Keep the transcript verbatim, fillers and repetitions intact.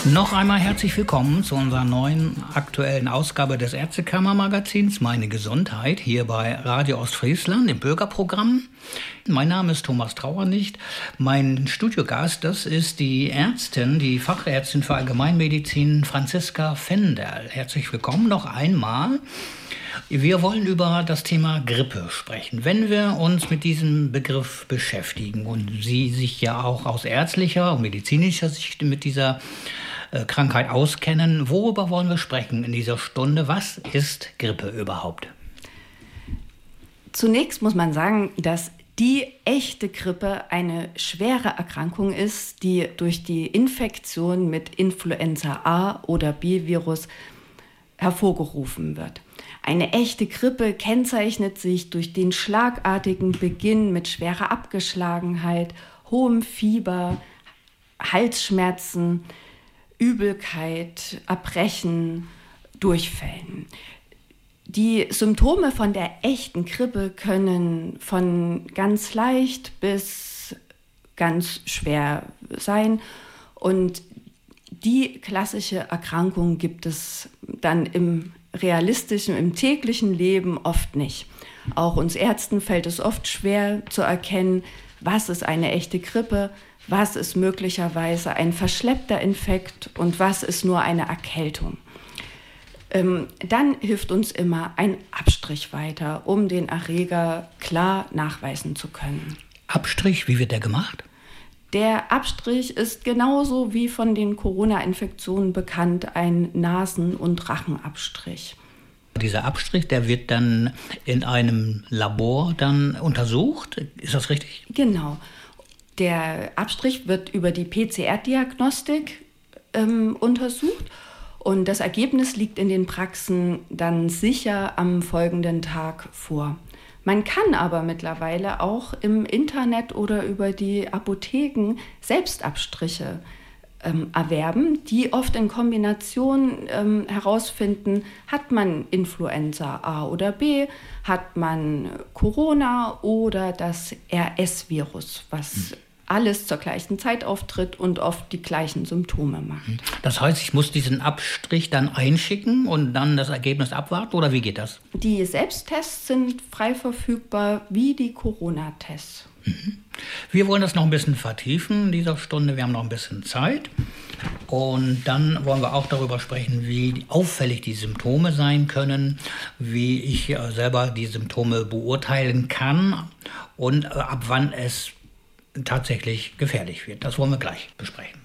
Noch einmal herzlich willkommen zu unserer neuen aktuellen Ausgabe des Ärztekammer-Magazins Meine Gesundheit hier bei Radio Ostfriesland im Bürgerprogramm. Mein Name ist Thomas Trauernicht. Mein Studiogast, das ist die Ärztin, die Fachärztin für Allgemeinmedizin Franziska Fenderl. Herzlich willkommen noch einmal. Wir wollen über das Thema Grippe sprechen. Wenn wir uns mit diesem Begriff beschäftigen und Sie sich ja auch aus ärztlicher und medizinischer Sicht mit dieser Krankheit auskennen. Worüber wollen wir sprechen in dieser Stunde? Was ist Grippe überhaupt? Zunächst muss man sagen, dass die echte Grippe eine schwere Erkrankung ist, die durch die Infektion mit Influenza A oder B-Virus hervorgerufen wird. Eine echte Grippe kennzeichnet sich durch den schlagartigen Beginn mit schwerer Abgeschlagenheit, hohem Fieber, Halsschmerzen, Übelkeit, Erbrechen, Durchfällen. Die Symptome von der echten Grippe können von ganz leicht bis ganz schwer sein. Und die klassische Erkrankung gibt es dann im realistischen, im täglichen Leben oft nicht. Auch uns Ärzten fällt es oft schwer zu erkennen, was ist eine echte Grippe, was ist möglicherweise ein verschleppter Infekt und was ist nur eine Erkältung. Ähm, dann hilft uns immer ein Abstrich weiter, um den Erreger klar nachweisen zu können. Abstrich, wie wird der gemacht? Der Abstrich ist genauso wie von den Corona-Infektionen bekannt ein Nasen- und Rachenabstrich. Dieser Abstrich, der wird dann in einem Labor dann untersucht, ist das richtig? Genau. Der Abstrich wird über die P C R-Diagnostik ähm, untersucht und das Ergebnis liegt in den Praxen dann sicher am folgenden Tag vor. Man kann aber mittlerweile auch im Internet oder über die Apotheken Selbstabstriche ähm, erwerben, die oft in Kombination ähm, herausfinden, hat man Influenza A oder B, hat man Corona oder das R S-Virus, was hm. alles zur gleichen Zeit auftritt und oft die gleichen Symptome macht. Das heißt, ich muss diesen Abstrich dann einschicken und dann das Ergebnis abwarten, oder wie geht das? Die Selbsttests sind frei verfügbar wie die Corona-Tests. Wir wollen das noch ein bisschen vertiefen in dieser Stunde. Wir haben noch ein bisschen Zeit. Und dann wollen wir auch darüber sprechen, wie auffällig die Symptome sein können, wie ich selber die Symptome beurteilen kann und ab wann es tatsächlich gefährlich wird. Das wollen wir gleich besprechen.